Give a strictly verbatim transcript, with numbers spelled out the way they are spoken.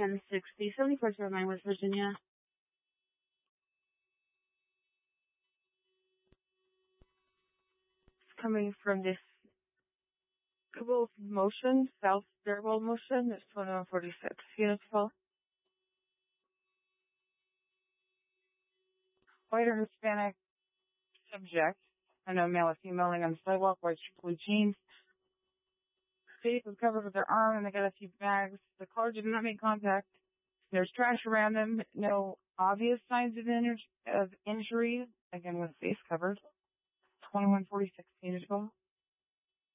ten sixty, seventy-four zero nine, West Virginia. It's coming from this Caboose motion, south stairwell motion. It's twenty-one forty-six. Units full. White or Hispanic subject. I know male or female laying on the sidewalk, white blue jeans. Face is covered with their arm, and they got a few bags. The car did not make contact. There's trash around them. No obvious signs of, in- of injury. Again, with face covered. twenty-one forty-six, units full.